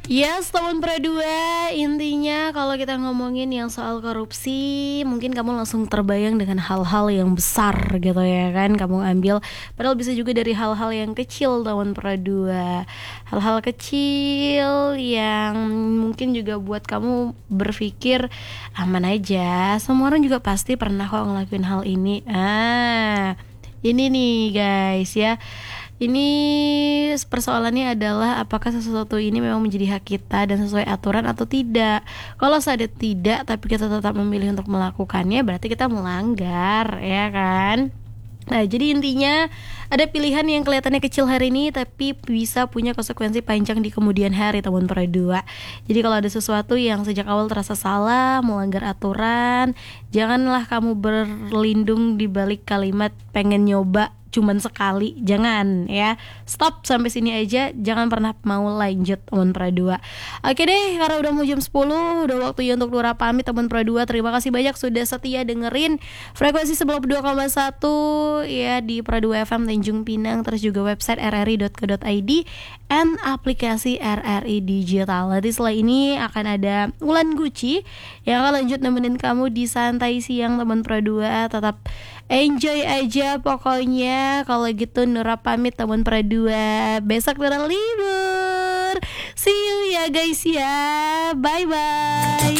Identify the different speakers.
Speaker 1: Yes, teman Pradua, intinya kalau kita ngomongin yang soal korupsi, mungkin kamu langsung terbayang dengan hal-hal yang besar gitu ya kan, kamu ambil, padahal bisa juga dari hal-hal yang kecil teman Pradua. Hal-hal kecil yang mungkin juga buat kamu berpikir aman aja, semua orang juga pasti pernah kok ngelakuin hal ini. Ini nih guys ya. Ini persoalannya adalah apakah sesuatu ini memang menjadi hak kita dan sesuai aturan atau tidak. Kalau sadar tidak tapi kita tetap memilih untuk melakukannya, berarti kita melanggar, ya kan? Nah, jadi intinya ada pilihan yang kelihatannya kecil hari ini tapi bisa punya konsekuensi panjang di kemudian hari, teman Pradua. Jadi kalau ada sesuatu yang sejak awal terasa salah, melanggar aturan, janganlah kamu berlindung di balik kalimat pengen nyoba cuman sekali, jangan ya. Stop sampai sini aja, jangan pernah mau lanjut, teman Pradua. Oke deh, karena udah mau jam 10, udah waktunya untuk Lura pamit, teman Pradua. Terima kasih banyak sudah setia dengerin frekuensi 92,1 ya di Pradua FM Tanjung Pinang, terus juga website rri.co.id and aplikasi RRI Digital. Nanti setelah ini akan ada Ulan Guci yang akan lanjut nemenin kamu di santai siang, teman Pradua. Tetap enjoy aja pokoknya. Kalau gitu Nura pamit, teman Pradua. Besok Nura libur. See you ya guys ya. Bye bye.